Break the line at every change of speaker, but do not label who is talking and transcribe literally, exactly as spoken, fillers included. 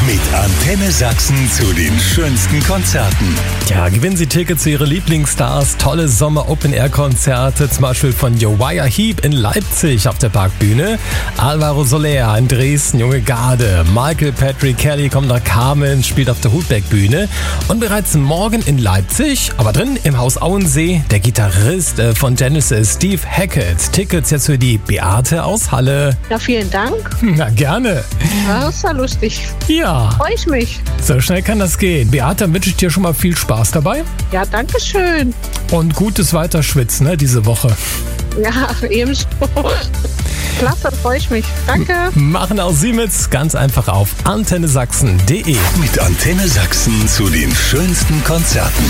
Mit Antenne Sachsen zu den schönsten Konzerten.
Ja, gewinnen Sie Tickets zu Ihren Lieblingsstars, tolle Sommer-Open-Air-Konzerte, zum Beispiel von Uriah Heep in Leipzig auf der Parkbühne, Alvaro Soler in Dresden, Junge Garde, Michael Patrick Kelly kommt nach Kamen, spielt auf der Hutberg-Bühne und bereits morgen in Leipzig, aber drin im Haus Auensee, der Gitarrist von Genesis, Steve Hackett. Tickets jetzt für die Beate aus Halle.
Ja, vielen Dank.
Na, gerne.
Ja, das ist ja lustig.
Ja.
Freue ich mich.
So schnell kann das gehen. Beate, dann wünsche ich dir schon mal viel Spaß dabei.
Ja, danke schön.
Und gutes Weiterschwitzen, ne, diese Woche.
Ja, ebenso. Klasse, freue ich mich. Danke.
Machen auch Sie mit, ganz einfach auf antenne sachsen punkt de.
Mit Antenne Sachsen zu den schönsten Konzerten.